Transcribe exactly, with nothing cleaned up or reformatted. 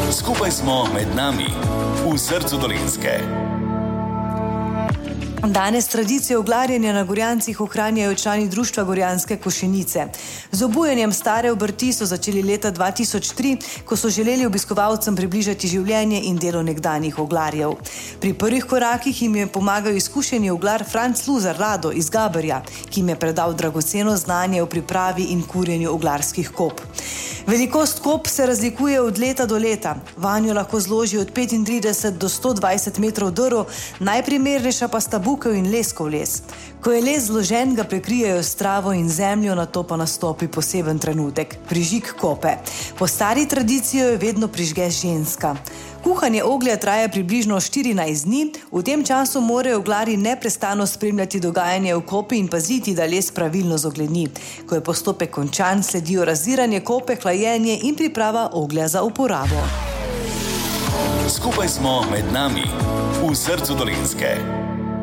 Skupaj smo med nami, v srcu Dolenjske. Danes tradicijo oglarjenja na Gorjancih ohranjajo člani društva Gorjanske Košenice. Z obujanjem stare obrti so začeli leta dva tisoč tri, ko so želeli obiskovalcem približati življenje in delo nekdanjih oglarjev. Pri prvih korakih jim je pomagal izkušeni oglar Franc Luzar Rado iz Gaberja, ki jim je predal dragoceno znanje o pripravi in kurjenju oglarskih kop. Velikost kop se razlikuje od leta do leta. Vanjo lahko zloži od petintrideset do sto dvajset metrov drv, najprimernejša pa sta bukev in leskov les. Ko je les zložen, ga prekrijejo s travo in zemljo, nato pa nastopi poseben trenutek, prižig kope. Po stari tradiciji jo vedno prižge ženska. Kuhanje oglja traja približno štirinajst dni, v tem času morajo oglarji neprestano spremljati dogajanje v kopi in paziti, da les pravilno zogleni. Ko je postopek končan, sledijo razdiranje kope, hlajenje in priprava oglja za uporabo. Skupaj smo med nami, v srcu Dolenjske.